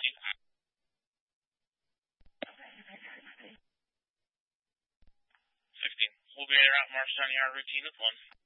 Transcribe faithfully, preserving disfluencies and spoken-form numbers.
sixteen. We'll be around Marshtown Yard routine with one.